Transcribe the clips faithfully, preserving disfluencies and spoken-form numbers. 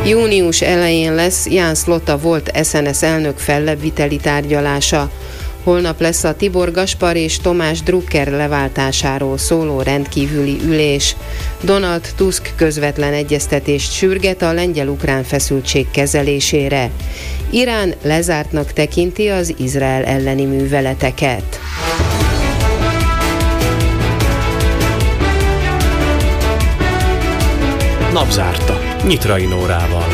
Június elején lesz Ján Slota volt es en es elnök fellebbviteli tárgyalása. Holnap lesz a Tibor Gaspar és Tomás Drucker leváltásáról szóló rendkívüli ülés. Donald Tusk közvetlen egyeztetést sürget a lengyel-ukrán feszültség kezelésére. Irán lezártnak tekinti az Izrael elleni műveleteket. Napzárta. Nyitrai Nórával.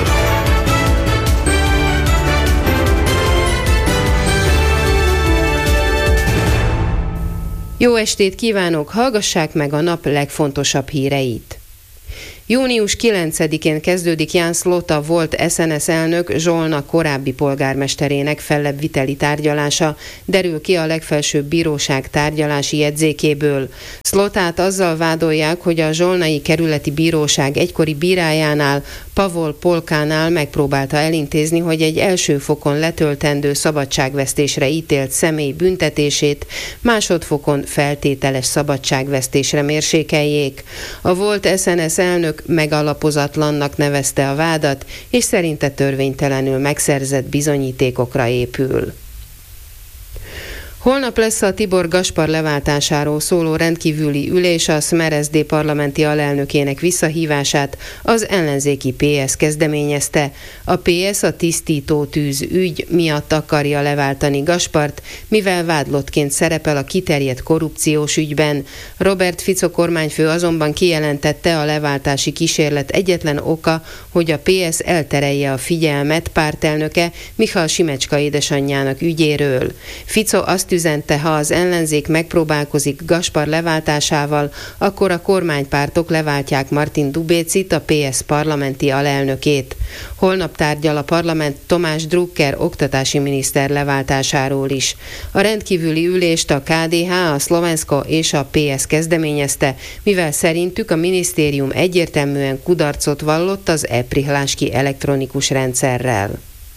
Jó estét kívánok, hallgassák meg a nap legfontosabb híreit. Június kilencedikén kezdődik Ján Slota volt es en es elnök Zsolna korábbi polgármesterének fellebbviteli tárgyalása, derül ki a legfelsőbb bíróság tárgyalási jegyzékéből. Slotát azzal vádolják, hogy a zsolnai kerületi bíróság egykori bírájánál, Pavol Polkánál megpróbálta elintézni, hogy egy első fokon letöltendő szabadságvesztésre ítélt személy büntetését másodfokon feltételes szabadságvesztésre mérsékeljék. A volt es en es elnök megalapozatlannak nevezte a vádat, és szerinte törvénytelenül megszerzett bizonyítékokra épül. Holnap lesz a Tibor Gaspar leváltásáról szóló rendkívüli ülés, a Smer-es zé dé parlamenti alelnökének visszahívását az ellenzéki pé es kezdeményezte. A pé es a tisztító tűz ügy miatt akarja leváltani Gaspart, mivel vádlottként szerepel a kiterjedt korrupciós ügyben. Robert Fico kormányfő azonban kijelentette, a leváltási kísérlet egyetlen oka, hogy a pé es elterelje a figyelmet pártelnöke Michal Simecska édesanyjának ügyéről. Fico azt üzente, ha az ellenzék megpróbálkozik Gaspar leváltásával, akkor a kormánypártok leváltják Martin Dubécit, a pé es parlamenti alelnökét. Holnap tárgyal a parlament Tomás Drucker oktatási miniszter leváltásáról is. A rendkívüli ülést a ká dé há, a Szlovensko és a pé es kezdeményezte, mivel szerintük a minisztérium egyértelműen kudarcot vallott az e-prihláski elektronikus rendszerrel.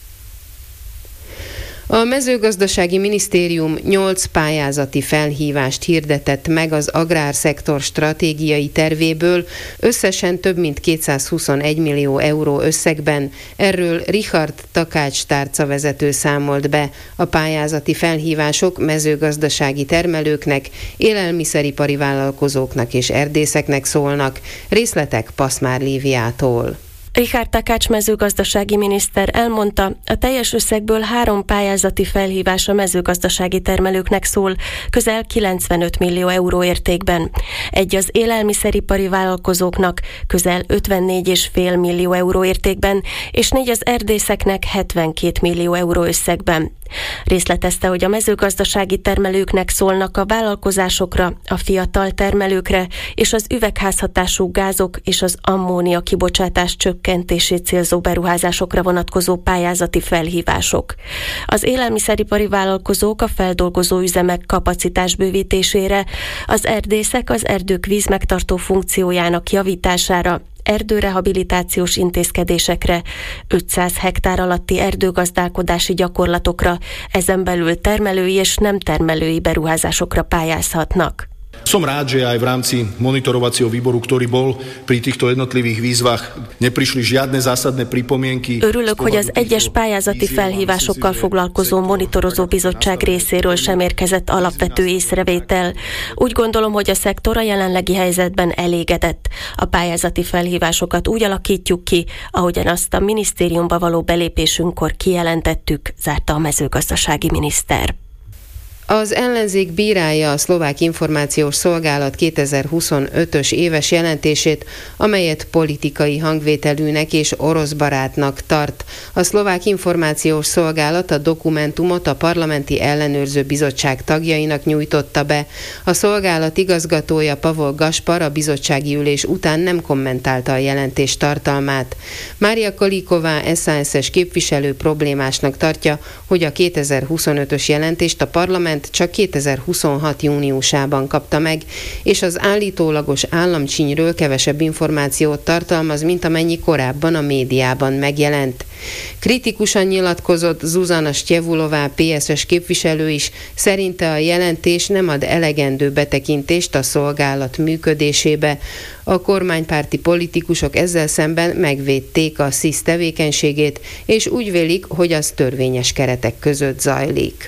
A mezőgazdasági minisztérium nyolc pályázati felhívást hirdetett meg az agrárszektor stratégiai tervéből, összesen több mint kétszázhuszonegy millió euró összegben. Erről Richard Takács tárcavezető számolt be. A pályázati felhívások mezőgazdasági termelőknek, élelmiszeripari vállalkozóknak és erdészeknek szólnak. Részletek Paszmár Líviától. Richard Takács mezőgazdasági miniszter elmondta, a teljes összegből három pályázati felhívás a mezőgazdasági termelőknek szól, közel kilencvenöt millió euró értékben. Egy az élelmiszeripari vállalkozóknak közel ötvennégy egész öt millió euró értékben, és négy az erdészeknek hetvenkét millió euró összegben. Részletezte, hogy a mezőgazdasági termelőknek szólnak a vállalkozásokra, a fiatal termelőkre és az üvegházhatású gázok és az ammónia kibocsátás csökkentését célzó beruházásokra vonatkozó pályázati felhívások. Az élelmiszeripari vállalkozók a feldolgozó üzemek kapacitás bővítésére, az erdészek az erdők vízmegtartó funkciójának javítására, erdőrehabilitációs intézkedésekre, ötszáz hektár alatti erdőgazdálkodási gyakorlatokra, ezen belül termelői és nem termelői beruházásokra pályázhatnak. Som rád, že aj v rámci monitorovacieho výboru, ktorý bol pri týchto jednotlivých výzvach, neprišli žiadne zásadné pripomienky. Örülök, hogy az egyes pályázati felhívásokkal foglalkozó monitorozó bizottság részéről sem érkezett alapvető észrevétel. Úgy gondolom, hogy a szektor a jelenlegi helyzetben elégedett. A pályázati felhívásokat úgy alakítjuk ki, ahogyan azt a minisztériumba való belépésünkkor kijelentettük, zárta a mezőgazdasági miniszter. Az ellenzék bírálja a Szlovák Információs Szolgálat kétezer-huszonötös éves jelentését, amelyet politikai hangvételűnek és oroszbarátnak tart. A Szlovák Információs Szolgálat a dokumentumot a Parlamenti Ellenőrző Bizottság tagjainak nyújtotta be. A szolgálat igazgatója Pavol Gaspar a bizottsági ülés után nem kommentálta a jelentés tartalmát. Mária Kaliková es zé es-es képviselő problémásnak tartja, hogy a kétezer-huszonötös jelentést a parlament csak kétezer-huszonhat júniusában kapta meg, és az állítólagos államcsínyről kevesebb információt tartalmaz, mint amennyi korábban a médiában megjelent. Kritikusan nyilatkozott Zuzana Stjevulová pé es es képviselő is, szerinte a jelentés nem ad elegendő betekintést a szolgálat működésébe. A kormánypárti politikusok ezzel szemben megvédték a szísz tevékenységét, és úgy vélik, hogy az törvényes keretek között zajlik.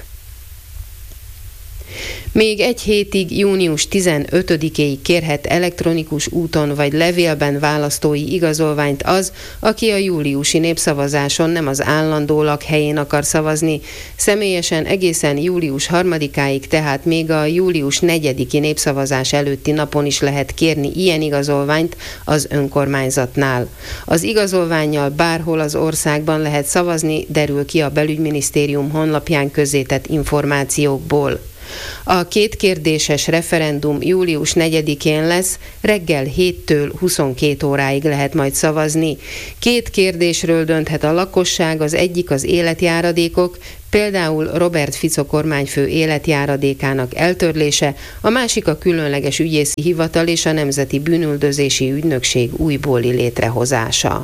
Még egy hétig, június tizenötödikéig kérhet elektronikus úton vagy levélben választói igazolványt az, aki a júliusi népszavazáson nem az állandó lakhelyén akar szavazni. Személyesen egészen július harmadikáig, tehát még a július negyediki népszavazás előtti napon is lehet kérni ilyen igazolványt az önkormányzatnál. Az igazolvánnyal bárhol az országban lehet szavazni, derül ki a belügyminisztérium honlapján közzétett információkból. A kétkérdéses referendum július negyedikén lesz, reggel héttől huszonkét óráig lehet majd szavazni. Két kérdésről dönthet a lakosság, az egyik az életjáradékok, például Robert Fico kormányfő életjáradékának eltörlése, a másik a különleges ügyészi hivatal és a Nemzeti Bűnüldözési Ügynökség újbóli létrehozása.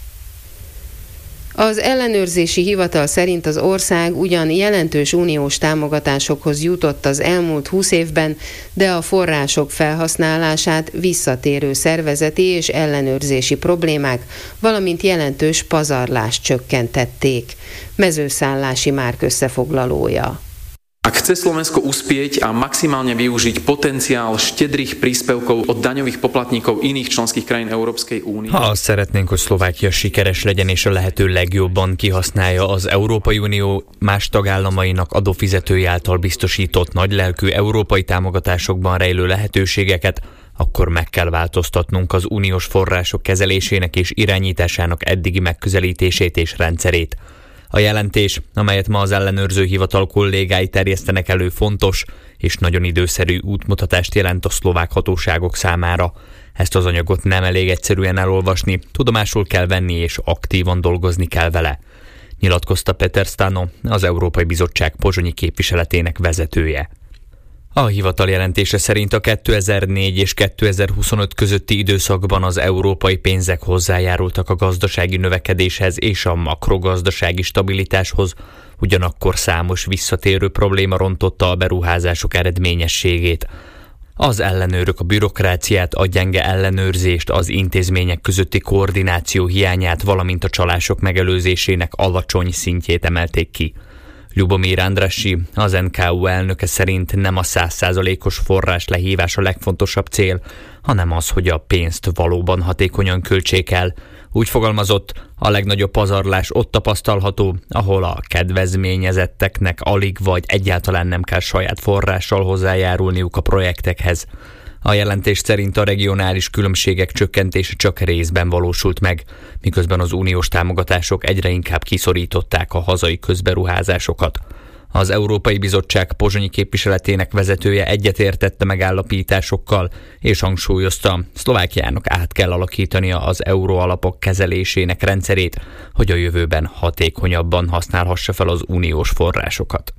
Az ellenőrzési hivatal szerint az ország ugyan jelentős uniós támogatásokhoz jutott az elmúlt húsz évben, de a források felhasználását visszatérő szervezeti és ellenőrzési problémák, valamint jelentős pazarlást csökkentették. Mezőszállási Márk összefoglalója. Ak chce Slovensko uspieť a maximálne využiť potenciál štedrých príspevkov od daňových poplatníkov iných členských krajín Európskej únie. Ha azt szeretnénk, hogy Szlovákia sikeres legyen és a lehető legjobban kihasználja az Európai Unió más tagállamainak adófizetői által biztosított nagylelkű európai támogatásokban rejlő lehetőségeket, akkor meg kell változtatnunk az uniós források kezelésének és irányításának eddigi megközelítését és rendszerét. A jelentés, amelyet ma az ellenőrző hivatal kollégái terjesztenek elő, fontos és nagyon időszerű útmutatást jelent a szlovák hatóságok számára. Ezt az anyagot nem elég egyszerűen elolvasni, tudomásul kell venni és aktívan dolgozni kell vele, nyilatkozta Peter Stano, az Európai Bizottság pozsonyi képviseletének vezetője. A hivatal jelentése szerint a kétezer-négy és kétezer-huszonöt közötti időszakban az európai pénzek hozzájárultak a gazdasági növekedéshez és a makrogazdasági stabilitáshoz, ugyanakkor számos visszatérő probléma rontotta a beruházások eredményességét. Az ellenőrök a bürokráciát, a gyenge ellenőrzést, az intézmények közötti koordináció hiányát, valamint a csalások megelőzésének alacsony szintjét emelték ki. Ljubomír Andrassy, az en ká u elnöke szerint nem a száz százalékos forrás lehívás a legfontosabb cél, hanem az, hogy a pénzt valóban hatékonyan költsék el. Úgy fogalmazott, a legnagyobb pazarlás ott tapasztalható, ahol a kedvezményezetteknek alig vagy egyáltalán nem kell saját forrással hozzájárulniuk a projektekhez. A jelentés szerint a regionális különbségek csökkentése csak részben valósult meg, miközben az uniós támogatások egyre inkább kiszorították a hazai közberuházásokat. Az Európai Bizottság pozsonyi képviseletének vezetője egyetértett a megállapításokkal, és hangsúlyozta, Szlovákiának át kell alakítania az euróalapok kezelésének rendszerét, hogy a jövőben hatékonyabban használhassa fel az uniós forrásokat.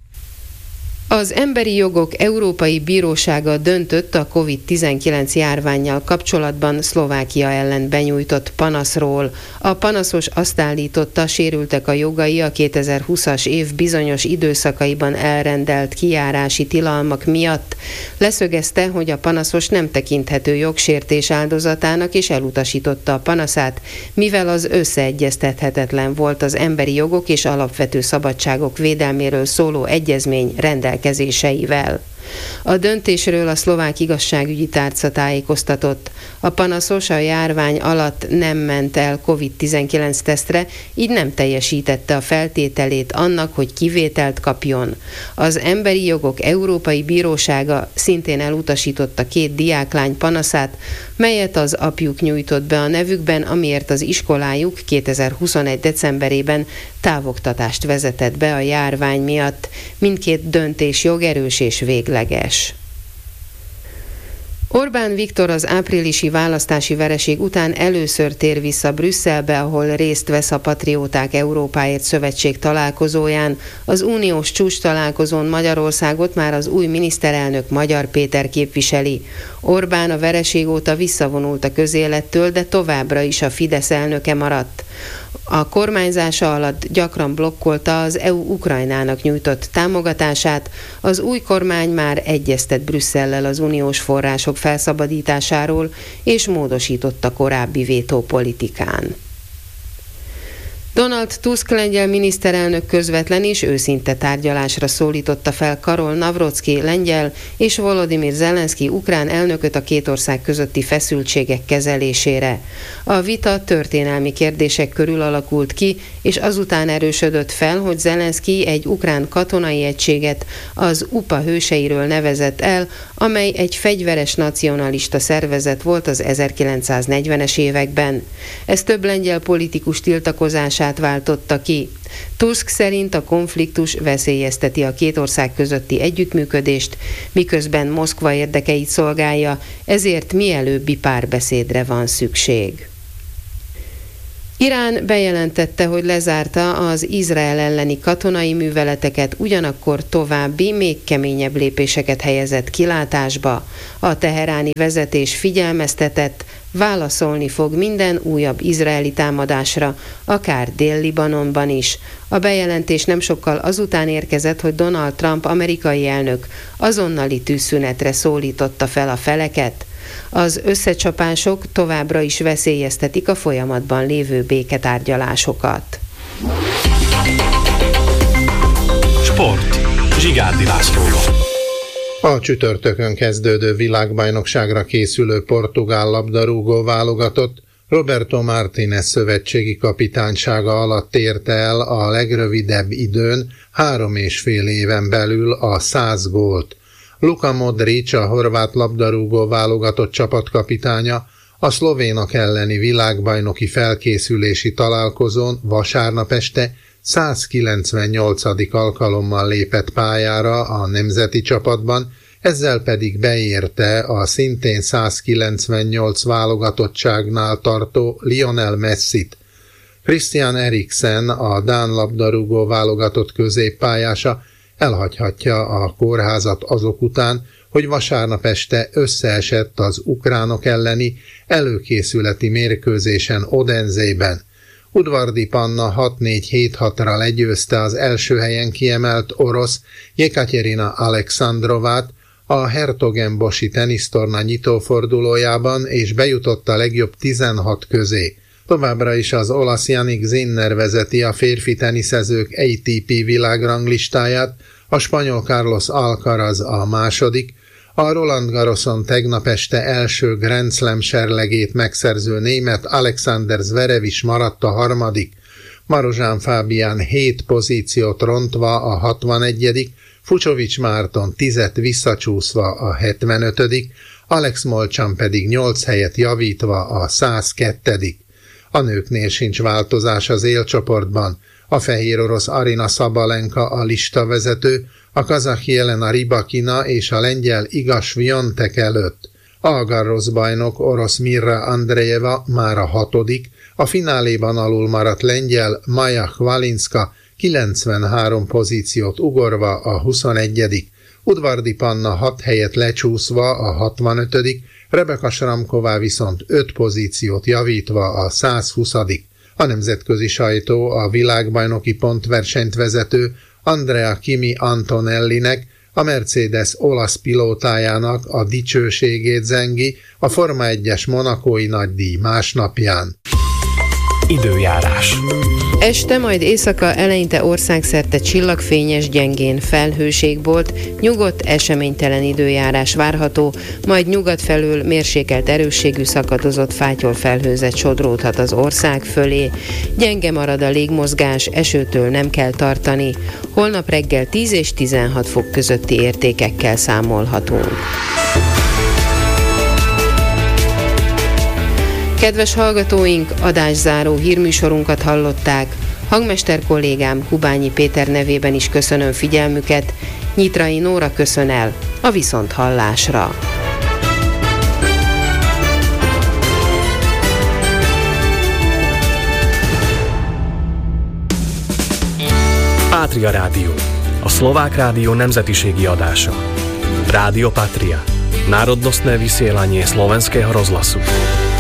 Az Emberi Jogok Európai Bírósága döntött a kovid tizenkilenc járvánnyal kapcsolatban Szlovákia ellen benyújtott panaszról. A panaszos azt állította, sérültek a jogai a kétezer-húszas év bizonyos időszakaiban elrendelt kijárási tilalmak miatt. Leszögezte, hogy a panaszos nem tekinthető jogsértés áldozatának, és elutasította a panaszát, mivel az összeegyeztethetetlen volt az emberi jogok és alapvető szabadságok védelméről szóló egyezmény rendelkezéseivel. kezéseivel. A döntésről a szlovák igazságügyi tárca tájékoztatott. A panaszos a járvány alatt nem ment el kovid tizenkilenc tesztre, így nem teljesítette a feltételét annak, hogy kivételt kapjon. Az Emberi Jogok Európai Bírósága szintén elutasította két diáklány panaszát, melyet az apjuk nyújtott be a nevükben, amiért az iskolájuk kétezer-huszonegy decemberében távoktatást vezetett be a járvány miatt. Mindkét döntés jogerős és végleges. Orbán Viktor az áprilisi választási vereség után először tér vissza Brüsszelbe, ahol részt vesz a Patrióták Európáért Szövetség találkozóján. Az uniós csúcs találkozón Magyarországot már az új miniszterelnök Magyar Péter képviseli. Orbán a vereség óta visszavonult a közélettől, de továbbra is a Fidesz elnöke maradt. A kormányzása alatt gyakran blokkolta az é u Ukrajnának nyújtott támogatását, az új kormány már egyeztet Brüsszellel az uniós források felszabadításáról, és módosított a korábbi vétópolitikán. Donald Tusk lengyel miniszterelnök közvetlen és őszinte tárgyalásra szólította fel Karol Nawrocki lengyel és Volodymyr Zelenszky ukrán elnököt a két ország közötti feszültségek kezelésére. A vita történelmi kérdések körül alakult ki, és azután erősödött fel, hogy Zelenszky egy ukrán katonai egységet az u pé á hőseiről nevezett el, amely egy fegyveres nacionalista szervezet volt az ezerkilencszáznegyvenes években. Ez több lengyel politikus tiltakozását váltotta ki. Tusk szerint a konfliktus veszélyezteti a két ország közötti együttműködést, miközben Moszkva érdekeit szolgálja, ezért mielőbbi párbeszédre van szükség. Irán bejelentette, hogy lezárta az Izrael elleni katonai műveleteket, ugyanakkor további, még keményebb lépéseket helyezett kilátásba. A teheráni vezetés figyelmeztetett, válaszolni fog minden újabb izraeli támadásra, akár Dél-Libanonban is. A bejelentés nem sokkal azután érkezett, hogy Donald Trump amerikai elnök azonnali tűzszünetre szólította fel a feleket. Az összecsapások továbbra is veszélyeztetik a folyamatban lévő béketárgyalásokat. Sport. Zsigárdi Lászlóval. A csütörtökön kezdődő világbajnokságra készülő portugál labdarúgó válogatott Roberto Martínez szövetségi kapitánysága alatt érte el a legrövidebb időn, három és fél éven belül a száz gólt. Luka Modric, a horvát labdarúgó válogatott csapatkapitánya, a szlovénok elleni világbajnoki felkészülési találkozón vasárnap este százkilencvennyolcadik alkalommal lépett pályára a nemzeti csapatban, ezzel pedig beérte a szintén százkilencvennyolc válogatottságnál tartó Lionel Messit. Christian Eriksen, a dán labdarúgó válogatott középpályása elhagyhatja a kórházat azok után, hogy vasárnap este összeesett az ukránok elleni előkészületi mérkőzésen Odenzében. Udvardi Panna hat négy hét hatra legyőzte az első helyen kiemelt orosz Jekaterina Alexandrovát a Hertogenbosi tenisztorna nyitófordulójában, és bejutott a legjobb tizenhat közé. Továbbra is az olasz Jannik Sinner vezeti a férfi teniszezők á té pé világranglistáját, a spanyol Carlos Alcaraz a második, a Roland Garroson tegnap este első Grand Slam serlegét megszerző német Alexander Zverev is maradt a harmadik, Marozsán Fábián hét pozíciót rontva a hatvanegyedik, Fucsovics Márton tízet visszacsúszva a hetvenötödik, Alex Molchan pedig nyolc helyet javítva a százkettedik. A nőknél sincs változás az élcsoportban. A fehér orosz Arina Szabalenka a listavezető, a kazah Jelena Rybakina és a lengyel Iga Swiatek előtt. A Garros bajnok orosz Mirra Andrejeva már a hatodik, a fináléban alul maradt lengyel Maja Hvalinska kilencvenhárom pozíciót ugorva a huszonegyedik. Udvardi Panna hat helyet lecsúszva a hatvanötödik, Rebeka Sramková viszont öt pozíciót javítva a százhuszadik. A nemzetközi sajtó a világbajnoki pontversenyt vezető Andrea Kimi Antonellinek, a Mercedes olasz pilótájának a dicsőségét zengi a Forma egyes monakói nagydíj másnapján. Időjárás. Este, majd éjszaka eleinte országszerte csillagfényes, gyengén felhőség volt, nyugodt, eseménytelen időjárás várható, majd nyugat felől mérsékelt erősségű szakadozott fátyolfelhőzet sodródhat az ország fölé. Gyenge marad a légmozgás, esőtől nem kell tartani. Holnap reggel tíz és tizenhat fok közötti értékekkel számolhatunk. Kedves hallgatóink, adászáró hírműsorunkat hallották. Hangmester kollégám Kubányi Péter nevében is köszönöm figyelmüket. Nyitrai Nóra köszön el a viszonthallásra. Pátria Rádió, a szlovák rádió nemzetiségi adása. Rádio Patria, národnostné vysielanie slovenského rozhlasu.